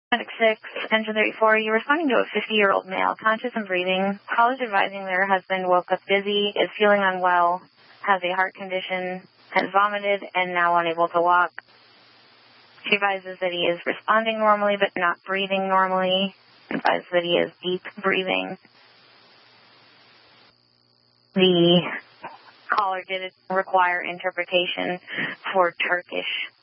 Medic 6, Engine 34, you're responding to a 50-year-old male, conscious and breathing. Call is advising their husband woke up dizzy, is feeling unwell, has a heart condition, has vomited, and now unable to walk. She advises that he is responding normally but not breathing normally. Advises that he is deep breathing. The caller did require interpretation for Turkish